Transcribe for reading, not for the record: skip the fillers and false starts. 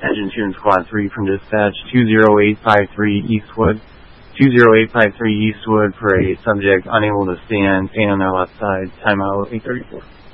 Engine 2 and Squad 3 from dispatch 20853 Eastwood. 20853 Eastwood for a subject unable to stand, pain on their left side, timeout 8:34.